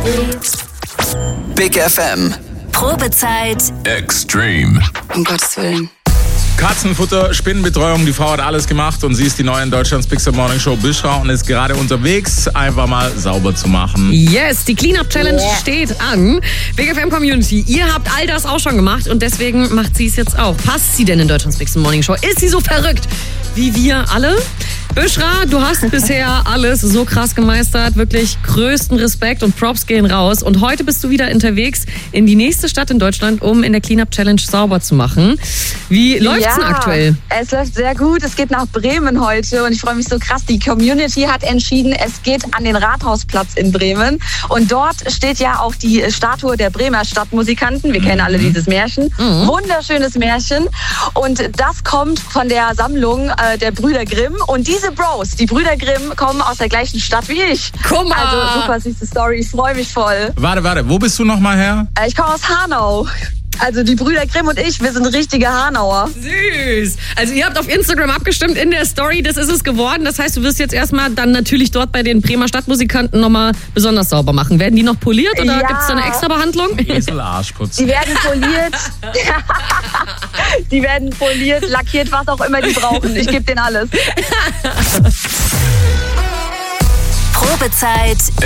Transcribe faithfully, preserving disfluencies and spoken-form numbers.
Big F M. Probezeit. Extreme. Um Gottes Willen. Katzenfutter, Spinnenbetreuung, die Frau hat alles gemacht und sie ist die neue in Deutschlands Big Up Morning Show Bishra und ist gerade unterwegs, einfach mal sauber zu machen. Yes, die Cleanup Challenge yeah. steht an. Big F M Community, ihr habt all das auch schon gemacht und deswegen macht sie es jetzt auch. Passt sie denn in Deutschlands Big Up Morning Show? Ist sie so verrückt wie wir alle? Bishra, du hast bisher alles so krass gemeistert. Wirklich größten Respekt und Props gehen raus. Und heute bist du wieder unterwegs in die nächste Stadt in Deutschland, um in der Cleanup Challenge sauber zu machen. Wie läuft's ja, denn aktuell? Es läuft sehr gut. Es geht nach Bremen heute und ich freue mich so krass. Die Community hat entschieden, es geht an den Rathausplatz in Bremen. Und dort steht ja auch die Statue der Bremer Stadtmusikanten. Wir kennen alle dieses Märchen. Mhm. Wunderschönes Märchen. Und das kommt von der Sammlung äh, der Brüder Grimm. Und diese Bros, die Brüder Grimm, kommen aus der gleichen Stadt wie ich. Guck mal. Also super süße Story, ich freue mich voll. Warte, warte, wo bist du nochmal her? Äh, ich komme aus Hanau. Also die Brüder Grimm und ich, wir sind richtige Hanauer. Süß. Also ihr habt auf Instagram abgestimmt in der Story, das ist es geworden. Das heißt, du wirst jetzt erstmal dann natürlich dort bei den Bremer Stadtmusikanten nochmal besonders sauber machen. Werden die noch poliert oder ja. gibt es da eine extra Behandlung? Ein bisschen Arschputz. Die werden poliert. Die werden poliert, lackiert, was auch immer die brauchen. Ich gebe denen alles. Probezeit.